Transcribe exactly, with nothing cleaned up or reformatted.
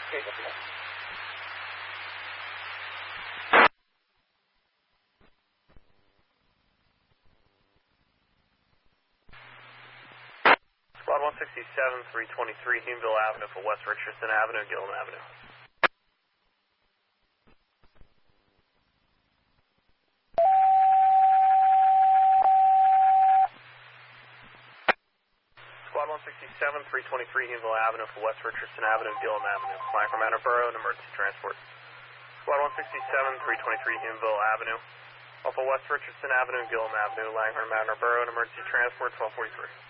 Squad one sixty-seven, three twenty-three, Huonville Avenue for West Richardson Avenue, Gillum Avenue. Squad one sixty-seven, three twenty-three, Huonville Avenue for West Richardson Avenue, Gillum Avenue. Flying from Attleboro and emergency transport. Squad one sixty-seven, three twenty-three, Huonville Avenue. Off of West Richardson Avenue, Gillum Avenue, Langhorne, Attleboro and emergency transport, twelve forty-three.